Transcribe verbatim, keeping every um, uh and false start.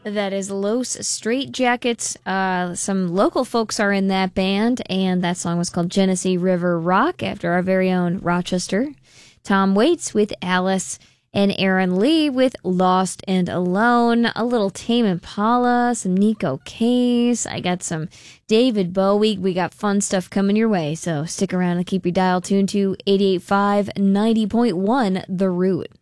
That is Los Straitjackets. Uh, some local folks are in that band, and that song was called Genesee River Rock, after our very own Rochester. Tom Waits with Alice, and Aaron Lee with Lost and Alone. A little Tame Impala, some Nico Case. I got some David Bowie. We got fun stuff coming your way, so stick around and keep your dial tuned to eighty-eight point five, ninety point one The Root.